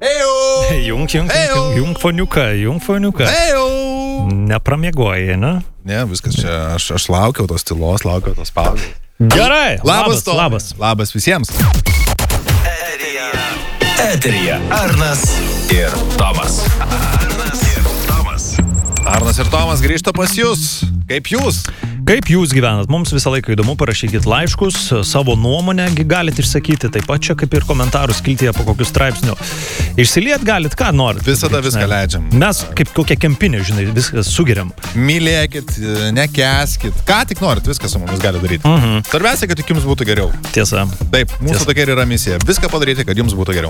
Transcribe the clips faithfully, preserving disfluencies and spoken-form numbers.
Ejo. Jung, jung, jung, jung, foniuka, jung, foniuka. Ejo. Nepramiegoji, ne? Ne, viskas čia, aš, aš laukiau tos tylos, laukiau tos pauzės. Gerai, Labas, labas, labas. Labas visiems. Eterija. Eterija. Arnas ir Tomas. Arnas ir Tomas. Arnas ir Tomas grįžta pas jūs. Kaip jūs? Kaip jūs gyvenat? Mums visą laiką įdomu, parašykit laiškus, savo nuomonę galite išsakyti, taip pat čia kaip ir komentarų skiltyje po kokius straipsnių. Išsiliet galit, ką norit. Visada viską leidžiam. Mes kaip kokie kempinė, žinai, viską sugeriam. Mylėkit, nekeskit, ką tik norit, viską su mumis gali daryti. Mhm. Svarbiausia, kad tik jums būtų geriau. Tiesa. Taip, mūsų Tiesa. tokia ir yra misija. Viską padaryti, kad jums būtų geriau.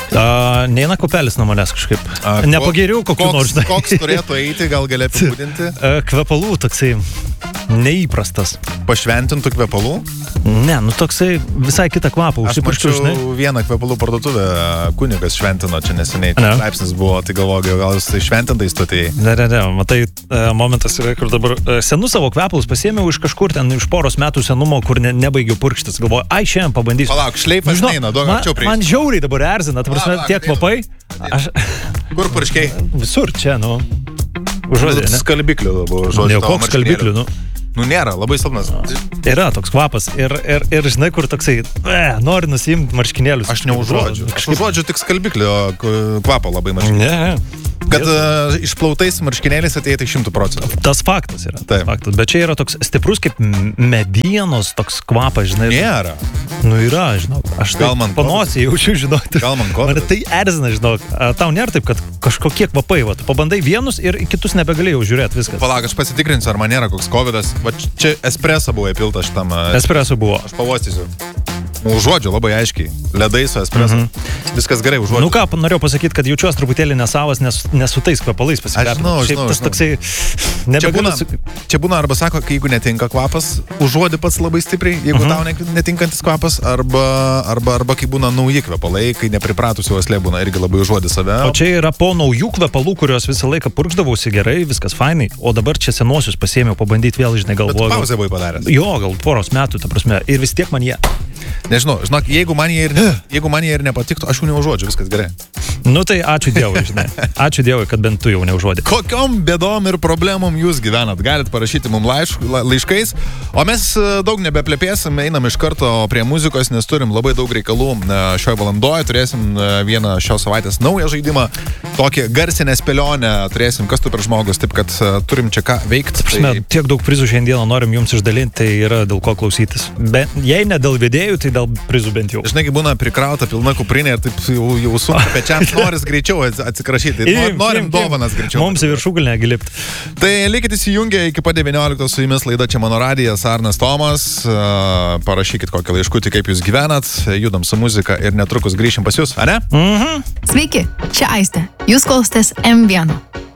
A, neina kopelis nuo manęs kažkaip. A, Nepageriau kokiu koks, nors. koks turėtų eiti, gal gali apibūdinti? A, kvepalų toksai neįprastas. Pašventintų kvepalų? Ne, nu toksai visai kitą kvapą. Aš mačiau vieną kvepalų parduotuvę, kunigas šventino čia neseniai. Ne. Straipsnis buvo, tai galvoju, gal jis tai šventintais stotėjai. Ne, ne, ne, matai, momentas yra, kur dabar senus savo kvepalus pasiėmiau iš kažkur ten, iš poros metų senumo, kur ne, nebaigiau purkštis. Galvoju, ai, šiandien pabandysiu. Palauk, šleifas Žinau, neina, duok man, arčiau prie. man žiauriai dabar erzina, ta prasme, Palauk, tie kvapai. Aš Kur purškiai? visur čia, nu, užuodė, ne? Skalbiklių buvo žodžiu. Ne, koks skalbiklių, nu. Nu nėra, labai silpnas. Yra toks kvapas ir, ir, ir žinai, kur toksai, e, nori nusiimti marškinėlius. Aš neužuodžiu. Aš Kažkaip... užuodžiu tik skalbiklio kvapą labai mažai. Ne. Kad uh, išplautais marškinėliais atėjo tai šimtų procentų. Tas faktas yra. Taip. Faktas. Bet čia yra toks stiprus kaip medienos toks kvapas, žinai. Nėra. Nu yra, žinau. Aš Gal man panosį jaučiu, žinau. Gal man kovidas? Mane tai erzina, žinau. Tau nėra taip, kad kažkokie kvapai, va, tu pabandai vienus ir kitus nebegalėjau žiūrėti viskas. Palauk, aš pasitikrinsiu, ar man nėra koks kovidas. Va čia espreso buvo įpilta šitam. uh, Espreso buvo. Aš pavostysiu. Nu, užuodžiu labai aiškiai. Ledai su espreso. Mhm. Viskas gerai, užuodžiu. Nu ką, norėjau pasakyti, kad jaučiuosi truputėlį nesavas, nes, nes su tais kvepalais pasikvepinu. Aš žinau, Šiaip žinau, tas žinau. toksai Čia nebegaliu būna, su... čia būna arba sako, kai jeigu netinka kvapas, užuodi pats labai stipriai, jeigu Mhm. tau ne- netinkantis kvapas, arba, arba, arba kai būna nauji kvepalai, kai nepripratusi uoslė būna irgi labai užuodi save. O čia yra po naujų kvepalų, kuriuos visą laiką purkšdavausi gerai, viskas fainai, o dabar čia senosius pasiėmiau pabandyti vėl, žinai, Bet tu galvoju. pauzę buvai padaręs. Jo, gal poros metų, ta prasme, ir vis tiek man jie. Nežinau, žinok, jeigu man jie ir, jeigu man jie ir nepatiktų, aš jų neužuodžiu, viskas gerai. Nu tai ačiū Dievui, žinai. Ačiū Dievui, kad bent tu jau neužuodė. Kokiom bėdom ir problemom jūs gyvenat? Galit parašyti mums laiš, la, laiškais. O mes e, daug nebeplepėsim, einam iš karto prie muzikos, nes turim labai daug reikalų e, šioje valandoje. Turėsim e, vieną šios savaitės naują žaidimą, tokį garsinę spėlionę turėsim, kas tu per žmogus, taip kad e, turim čia ką veikti. Prasme, tiek daug prizų šiandieną norim jums išdalinti, tai yra dėl ko klausytis. Bet jei ne dėl vedėjų, tai dėl prizų bent jau. Žinai, kai būna prikrauta pilna kuprinė ir taip jau, jau sunku pečiams noris greičiau atsikrašyti. Nor, norim dovanas greičiau. Mums į viršugalnę gilipti. Tai likite įsijungę iki pat devynioliktos su jumis laida Čia mano radijas, Arnas Tomas. Parašykit kokį laiškutį, kaip jūs gyvenat. Judam su muzika ir netrukus grįšim pas jūs, ane? Mhm. Sveiki, čia Aistė. Jūs klausotės M vienas.